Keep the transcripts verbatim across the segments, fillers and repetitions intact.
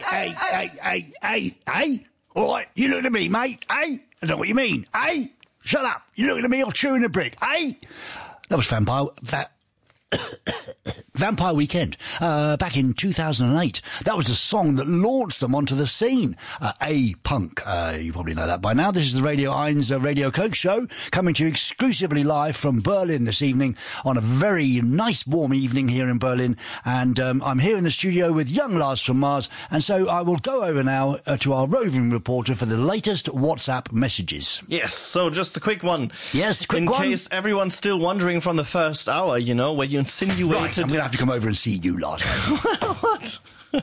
hey, hey, hey, hey, hey. All right, you looking at me, mate, hey? I don't know what you mean, hey? Shut up. You looking at me or chewing a brick, hey? That was Vampire... Va- Vampire Weekend, uh, back in two thousand eight. That was the song that launched them onto the scene. Uh, A-Punk, uh, you probably know that by now. This is the Radio eins uh, Radio Coke show, coming to you exclusively live from Berlin this evening on a very nice warm evening here in Berlin. And um, I'm here in the studio with young Lars from Mars. And so I will go over now uh, to our roving reporter for the latest WhatsApp messages. Yes, so just a quick one. Yes, quick in one. In case everyone's still wondering from the first hour, you know, where you insinuated... Right, I'm going to have to come over and see you, Lars. What?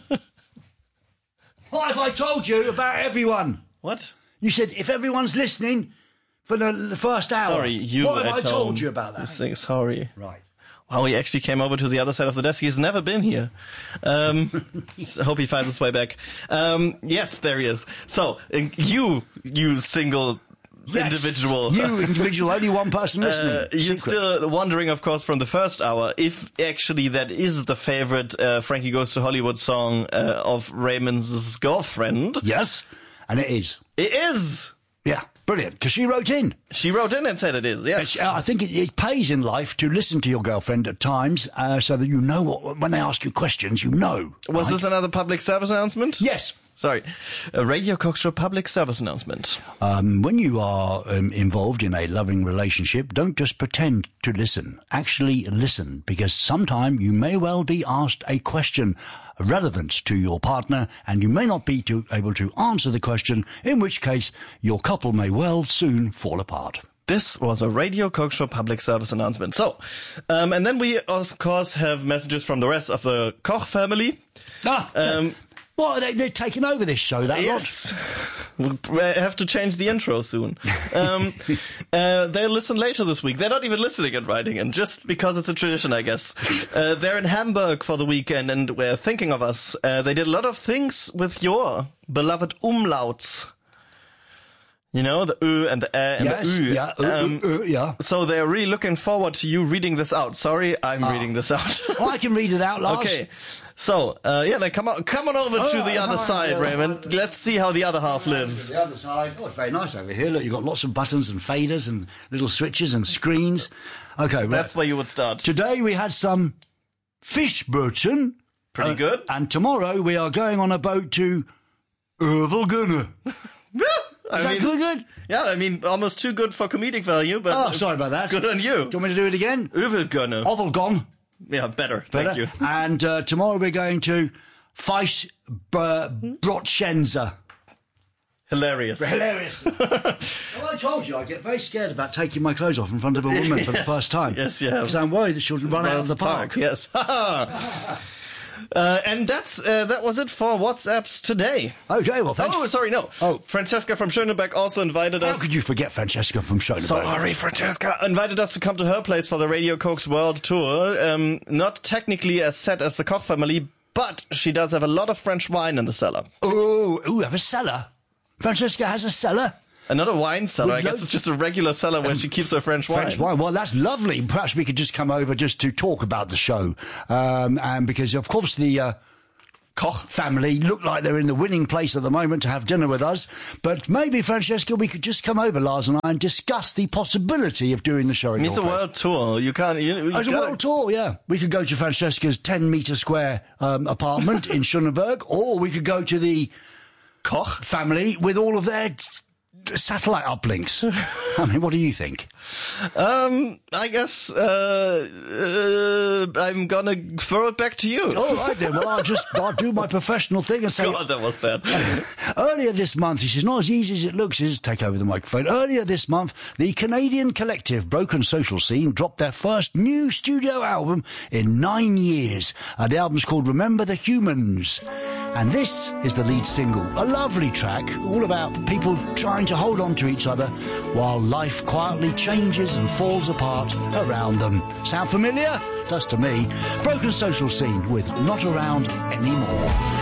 What have I told you about everyone? What? You said if everyone's listening for the, the first hour. Sorry, you What have at I told home. you about that? Saying sorry. Right. Wow, he actually came over to the other side of the desk. He's never been here. Um, so hope he finds his way back. Um, yes, there he is. So, uh, you, you single... Yes, individual. You individual, only one person listening. Uh, you're Secret. still wondering, of course, from the first hour, if actually that is the favorite uh, Frankie Goes to Hollywood song uh, of Raymond's girlfriend. Yes, and it is. It is! Yeah, brilliant, because she wrote in. She wrote in and said it is, yes. It's, uh, I think it, it pays in life to listen to your girlfriend at times, uh, so that you know what, when they ask you questions, you know. Was right? this another public service announcement? Yes. Sorry. A Radio Coke Show public service announcement. Um, when you are um, involved in a loving relationship, don't just pretend to listen. Actually listen, because sometime you may well be asked a question relevant to your partner, and you may not be to, able to answer the question, in which case your couple may well soon fall apart. This was a Radio Coke Show public service announcement. So, um, and then we, of course, have messages from the rest of the Koch family. Ah, Um, What, they, they're taking over this show, that Yes. We'll have to change the intro soon. Um, uh, they'll listen later this week. They're not even listening and writing in, just because it's a tradition, I guess. Uh, they're in Hamburg for the weekend and we're thinking of us. Uh, they did a lot of things with your beloved umlauts. You know, the Ö and the Ä and yes, the Ü. yeah, uh, Um, uh, uh, yeah. So they're really looking forward to you reading this out. Sorry, I'm Ah. reading this out. Oh, I can read it out, Lars. Okay, so uh, yeah, then come on, come on over Oh, to the right, other right, side, yeah, Raymond. right. Let's see how the other half lives. The other side. Oh, it's very nice over here. Look, you've got lots of buttons and faders and little switches and screens. Okay, right. That's where you would start. Today we had some Fischbrötchen. Pretty uh, good. And tomorrow we are going on a boat to Ervelgunne. I Is that mean, good, good? Yeah, I mean, almost too good for comedic value, but Oh, sorry about that. good on you. Do you want me to do it again? Övelgunne. Ovelgon. Yeah, better. Better. Thank you. And uh, tomorrow we're going to Fischbrötchenza. Hilarious. Hilarious. Well, I told you I get very scared about taking my clothes off in front of a woman for the Yes. first time. Yes, you have. Because I'm worried that she'll run out of the park. Yes. Uh, and that's uh, that was it for WhatsApps today. Okay, well, thanks. Oh, sorry, no. Oh. Francesca from Schöneberg also invited How us. could you forget Francesca from Schöneberg? Sorry, Francesca invited us to come to her place for the Radio Coke's World Tour. Um, not technically as set as the Koch family, but she does have a lot of French wine in the cellar. Oh, ooh, have a cellar. Francesca has a cellar. Another wine cellar. With I guess loads- it's just a regular cellar where she keeps her French wine. French wine. Well, that's lovely. Perhaps we could just come over just to talk about the show. Um, and because, of course, the uh, Koch family look like they're in the winning place at the moment to have dinner with us. But maybe, Francesca, we could just come over, Lars and I, and discuss the possibility of doing the show in It's a your place. world tour. You can't. You, you It's a gotta- world tour, yeah. We could go to Francesca's ten metre square um, apartment in Schöneberg, or we could go to the Koch family with all of their s- satellite uplinks. I mean, what do you think? Um, I guess uh, uh, I'm gonna throw it back to you. All right then. Well, I'll just I'll do my professional thing and say. God, that was bad. Earlier this month, this is not as easy as it looks, is take over the microphone. Earlier this month, the Canadian collective Broken Social Scene dropped their first new studio album in nine years. Uh, the album's called Remember the Humans. And this is the lead single, a lovely track, all about people trying to hold on to each other while life quietly changes and falls apart around them. Sound familiar? Does to me. Broken Social Scene with Not Around Anymore.